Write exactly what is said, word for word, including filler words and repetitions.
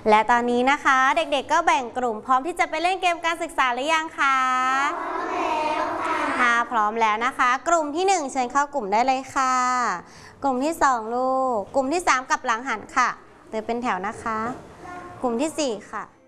และตอนนี้นะคะเด็กๆก็แบ่งกลุ่มพร้อมที่จะไปเล่นเกมการศึกษาหรือยังคะพร้อมแล้วค่ะค่ะพร้อมแล้วนะคะกลุ่มที่หนึ่งเชิญเข้ากลุ่มได้เลยค่ะกลุ่มที่สองลูกกลุ่มที่สามกลับหลังหันค่ะเดินเป็นแถวนะคะกลุ่มที่สี่ค่ะ